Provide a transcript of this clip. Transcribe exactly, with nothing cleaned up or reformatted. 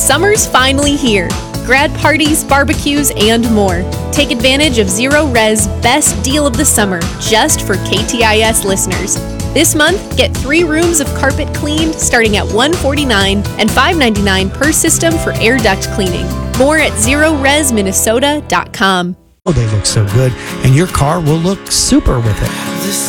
Summer's finally here. Grad parties, barbecues, and more. Take advantage of Zero Res best deal of the summer just for K T I S listeners. This month, get three rooms of carpet cleaned starting at one hundred forty-nine dollars and five hundred ninety-nine dollars per system for air duct cleaning. More at zero res minnesota dot com. Oh, they look so good, and your car will look super with it.